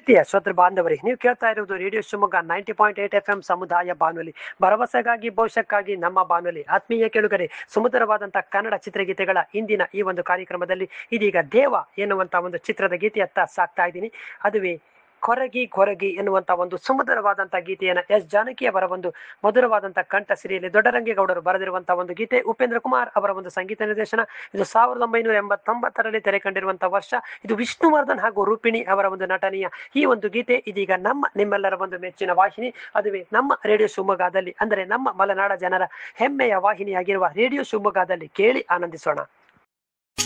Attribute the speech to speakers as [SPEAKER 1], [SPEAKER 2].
[SPEAKER 1] ಪ್ರೀತಿಯ ಶ್ರೋತೃ ಬಾಂಧವರೇ, ನೀವು ಕೇಳ್ತಾ ಇರುವುದು ರೇಡಿಯೋ ಶಿವಮೊಗ್ಗ 90.8 FM ಸಮುದಾಯ ಬಾನುಲಿ, ಭರವಸೆಗಾಗಿ ಭವಿಷ್ಯಕ್ಕಾಗಿ ನಮ್ಮ ಬಾನುಲಿ. ಆತ್ಮೀಯ ಕೇಳುಗರೆ, ಸುಮಧುರವಾದಂತಹ ಕನ್ನಡ ಚಿತ್ರಗೀತೆಗಳ ಇಂದಿನ ಈ ಒಂದು ಕಾರ್ಯಕ್ರಮದಲ್ಲಿ ಇದೀಗ ದೇವ ಎನ್ನುವಂತ ಒಂದು ಚಿತ್ರದ ಗೀತೆಯತ್ತ ಸಾಕ್ತಾ ಇದ್ದೀನಿ. ಅದುವೇ ಕೊರಗಿ ಕೊರಗಿ ಎನ್ನುವಂತ ಒಂದು ಸುಮಧುರವಾದಂತಹ ಗೀತೆಯನ್ನ ಎಸ್ ಜಾನಕಿ ಅವರ ಒಂದು ಮಧುರವಾದಂತಹ ಕಂಠ ಸಿರಿಯಲ್ಲಿ ದೊಡ್ಡರಂಗೇಗೌಡರು ಬರೆದಿರುವಂತಹ ಒಂದು ಗೀತೆ, ಉಪೇಂದ್ರ ಕುಮಾರ್ ಅವರ ಒಂದು ಸಂಗೀತ ನಿರ್ದೇಶನ. ಇದು 1989ರಲ್ಲಿ ತೆರೆ ಕಂಡಿರುವಂತಹ ವರ್ಷ. ಇದು ವಿಷ್ಣುವರ್ಧನ್ ಹಾಗೂ ರೂಪಿಣಿ ಅವರ ಒಂದು ನಟನೆಯ ಈ ಒಂದು ಗೀತೆ ಇದೀಗ ನಿಮ್ಮೆಲ್ಲರ ಒಂದು ಮೆಚ್ಚಿನ ವಾಹಿನಿ, ಅದುವೇ ನಮ್ಮ ರೇಡಿಯೋ ಶಿವಮೊಗ್ಗದಲ್ಲಿ, ಅಂದರೆ ನಮ್ಮ ಮಲೆನಾಡ ಜನರ ಹೆಮ್ಮೆಯ ವಾಹಿನಿಯಾಗಿರುವ ರೇಡಿಯೋ ಶಿವಮೊಗ್ಗದಲ್ಲಿ ಕೇಳಿ ಆನಂದಿಸೋಣ.